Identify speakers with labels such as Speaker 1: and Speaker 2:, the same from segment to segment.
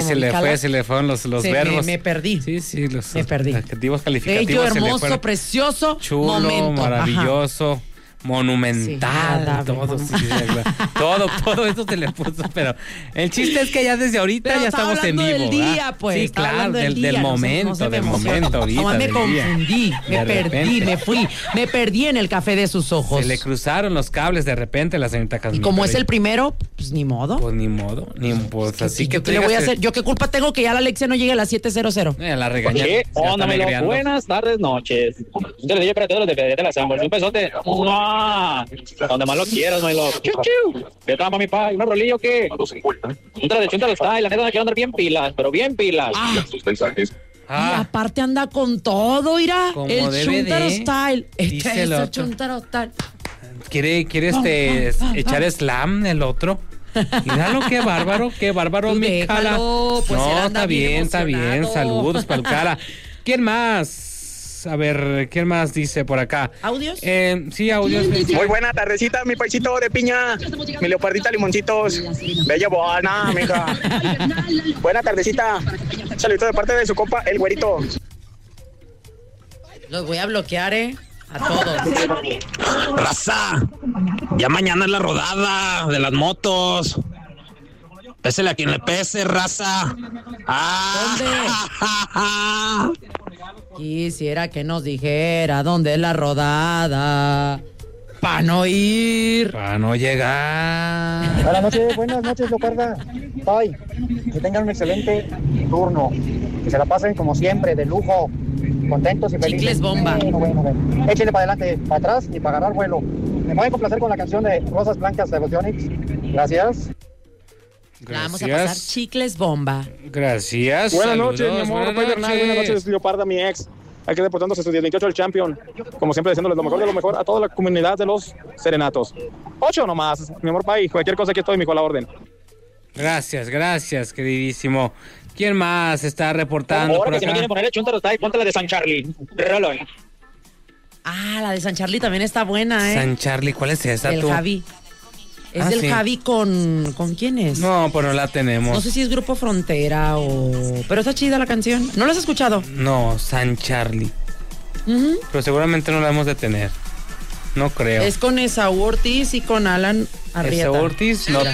Speaker 1: se le fueron los verbos.
Speaker 2: Me perdí.
Speaker 1: Sí,
Speaker 2: me perdí.
Speaker 1: Adjetivos calificativos.
Speaker 2: Bello, hermoso, precioso,
Speaker 1: chulo,
Speaker 2: momento.
Speaker 1: maravilloso.
Speaker 2: Ajá.
Speaker 1: Monumental, todo eso se le puso, pero el chiste es que ya desde ahorita
Speaker 2: pero
Speaker 1: ya estamos en vivo.
Speaker 2: Del día, pues.
Speaker 1: Sí, claro, del momento ahorita.
Speaker 2: No, me confundí, me perdí en el café de sus ojos.
Speaker 1: Se le cruzaron los cables de repente a la señorita Casmita.
Speaker 2: Y como es el primero, pues ni modo.
Speaker 1: Pues así que
Speaker 2: ¿qué le voy a hacer? ¿Yo qué culpa tengo que ya la Alexia no llegue a las 7:00?
Speaker 1: La regañé.
Speaker 3: Buenas tardes, noches. Un telediario para todos los de la Samba. Un besote. Donde más lo quieras, my love. ¿Qué trampa, mi pa? ¿Una rolilla o qué? Un tradición de los style. La neta me quiero andar bien pilas, pero bien pilas.
Speaker 2: Y aparte anda con todo, mira. El Chuntaro Style.
Speaker 1: Este es el
Speaker 2: Chuntaro Style.
Speaker 1: ¿Quiere echar slam el otro? Míralo, qué bárbaro, mi cara.
Speaker 2: Pues
Speaker 1: no, está bien. Saludos para el cara. ¿Quién más? A ver, ¿quién más dice por acá?
Speaker 2: ¿Audios?
Speaker 1: Sí, audios.
Speaker 4: Muy buena tardecita, mi paisito de piña. Mi leopardita limoncitos. Bella buena, mija. Buena tardecita. Saludito de parte de su compa, el güerito.
Speaker 2: Los voy a bloquear, a todos.
Speaker 5: Raza, ya mañana es la rodada de las motos. Pésele a quien le pese, raza.
Speaker 2: ¿Dónde? Quisiera que nos dijera dónde es la rodada. Para no ir.
Speaker 1: Para no llegar.
Speaker 6: Buenas noches, Leoparda. Bye. Que tengan un excelente turno. Que se la pasen como siempre, de lujo. Contentos y felices.
Speaker 2: Chicles bomba.
Speaker 6: Bueno. Échenle para adelante, para atrás y para agarrar vuelo. Me voy a complacer con la canción de Rosas Blancas de Evolutionix. Gracias.
Speaker 2: La vamos a pasar chicles bomba.
Speaker 1: Gracias.
Speaker 4: Buenas noches, mi amor. Buenas noches, Leoparda, mi ex. Aquí deportándose su 28 del Champion. Como siempre, diciéndoles lo mejor de lo mejor a toda la comunidad de los serenatos. 8 nomás, mi amor, pay. Cualquier cosa aquí estoy, mijo, a la orden.
Speaker 1: Gracias, queridísimo. ¿Quién más está reportando por acá?
Speaker 3: Si no quieren poner el Chuntaro Style, ponte la de San Charlie. Rolón.
Speaker 2: La de San Charlie también está buena,
Speaker 1: San Charlie, ¿cuál es esa
Speaker 2: tú? El Javi. Es del sí. Javi con ¿quién es?
Speaker 1: No, pues no la tenemos.
Speaker 2: No sé si es Grupo Frontera pero está chida la canción. ¿No la has escuchado?
Speaker 1: No, San Charlie. Pero seguramente no la hemos de tener. No creo.
Speaker 2: Es con Esaú Ortiz y con Alan Arrieta.
Speaker 1: Esaú Ortiz, no.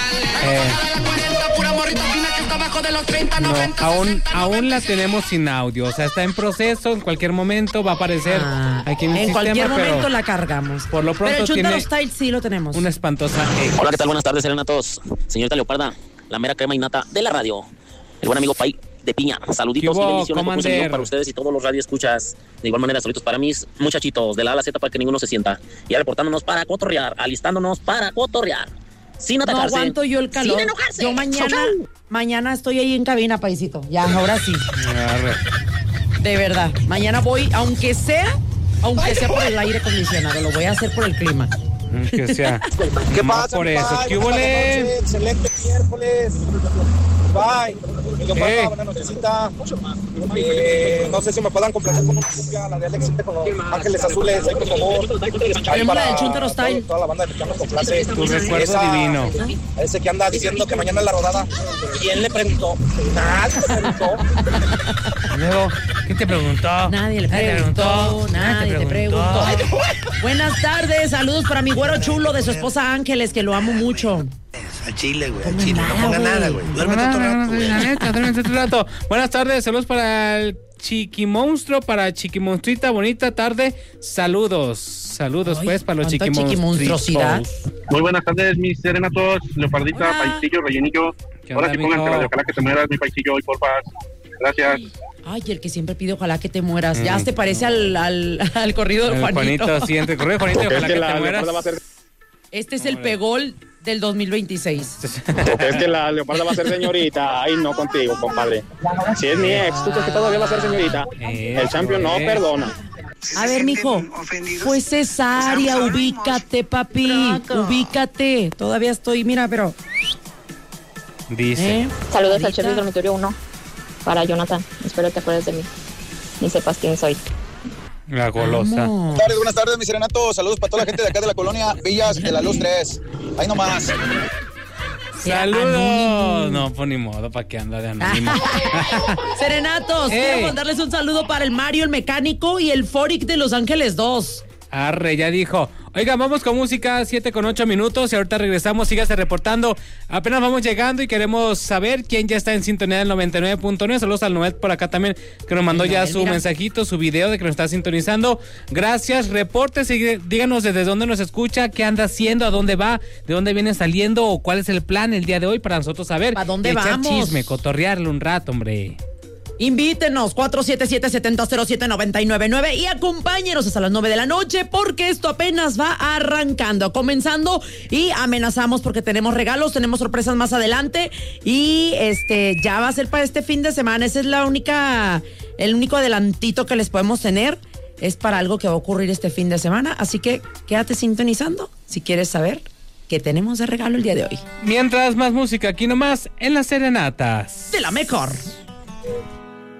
Speaker 1: Aún la tenemos sin audio. O sea, está en proceso. En cualquier momento va a aparecer aquí en el sistema.
Speaker 2: Cualquier momento la cargamos.
Speaker 1: Por lo pronto
Speaker 2: pero el Chuntaro
Speaker 1: tiene
Speaker 2: Style sí lo tenemos.
Speaker 1: Una espantosa.
Speaker 5: Hola, ¿qué tal? Buenas tardes, serenatos. Señorita Leoparda, la mera crema innata de la radio. El buen amigo Pai de Piña. Saluditos y bendiciones para ustedes y todos los radioescuchas. De igual manera, saluditos para mis muchachitos de la A a la Z para que ninguno se sienta. Y ya reportándonos para cotorrear, alistándonos para cotorrear. Sin atacarse.
Speaker 2: No aguanto yo el calor.
Speaker 5: Sin enojarse.
Speaker 2: Yo mañana estoy ahí en cabina, paisito. Ya, ahora sí. De verdad. Mañana voy, aunque sea por el aire acondicionado, lo voy a hacer por el clima.
Speaker 1: Que sea.
Speaker 4: ¿Qué pasa?
Speaker 1: Por eso. ¿Qué hubo?
Speaker 4: Excelente miércoles. Bye. Buena nochecita. No sé si me puedan complacer con una cumbia, la de Alex con los Ángeles Azules, ahí por favor.
Speaker 2: Tenemos la del Chuntaro Style.
Speaker 4: Toda la banda de Picanos complace.
Speaker 1: Tu recuerdo divino.
Speaker 4: Ese que anda diciendo que mañana es la rodada. ¿Quién le preguntó? Nadie le preguntó.
Speaker 1: Luego, ¿quién te preguntó?
Speaker 2: Nadie le preguntó. Nadie te preguntó. Buenas tardes, saludos para mi güero chulo de su esposa Ángeles, que lo amo mucho.
Speaker 7: Al chile, güey, al chile. No ponga nada, güey. Duérmete
Speaker 1: otro rato. Buenas tardes, saludos para el Chiquimonstruo, para Chiquimonstruita, bonita tarde. Saludos, pues, para los Chiquimonstruos.
Speaker 8: Muy buenas tardes, mis serenatos, Leopardita, paisillo, rellenillo. Ahora sí pónganse la de ojalá que te mueras, mi paisillo, hoy, porfa. Gracias.
Speaker 2: Ay, el que siempre pide ojalá que te mueras. Ya te parece al corrido de Juanito.
Speaker 1: Sí, entre corrido de Juanito y ojalá que te mueras.
Speaker 2: Este es el pegol del 2026.
Speaker 4: Porque es que la Leoparda va a ser señorita. Ay, no contigo, compadre. Si es mi ex, ¿tú crees que todavía va a ser señorita? El Champion no perdona.
Speaker 2: A ver, mijo, fue cesárea, ubícate, papi, ubícate. Todavía estoy, mira, pero...
Speaker 1: Dice.
Speaker 9: Saludos al chef del dormitorio 1 para Jonathan. Espero te acuerdes de mí y sepas quién soy.
Speaker 1: La golosa.
Speaker 4: Buenas tardes, mis serenatos. Saludos para toda la gente de acá de la colonia Villas de la Luz 3. Ahí nomás.
Speaker 1: ¡Saludos! No, pues ni modo, ¿para qué anda de anónimo?
Speaker 2: Serenatos, quiero mandarles un saludo para el Mario, el mecánico, y el Foric de Los Ángeles 2.
Speaker 1: Arre, ya dijo. Oigan, vamos con música, 7:08 y ahorita regresamos, sígase reportando. Apenas vamos llegando y queremos saber quién ya está en sintonía del 99.9. Saludos al Noel por acá también, que nos mandó ya su mensajito, su video de que nos está sintonizando. Gracias, reportes y díganos desde dónde nos escucha, qué anda haciendo, a dónde va, de dónde viene saliendo o cuál es el plan el día de hoy para nosotros saber.
Speaker 2: ¿A dónde
Speaker 1: echar
Speaker 2: vamos?
Speaker 1: Chisme, cotorrearle un rato, hombre.
Speaker 2: Invítenos 477-7007-999 y acompáñenos hasta las 9 de la noche porque esto apenas va arrancando, comenzando y amenazamos porque tenemos regalos, tenemos sorpresas más adelante y ya va a ser para este fin de semana. Ese es el único adelantito que les podemos tener. Es para algo que va a ocurrir este fin de semana, así que quédate sintonizando si quieres saber qué tenemos de regalo el día de hoy.
Speaker 1: Mientras más música aquí nomás en las serenatas
Speaker 2: de la mejor.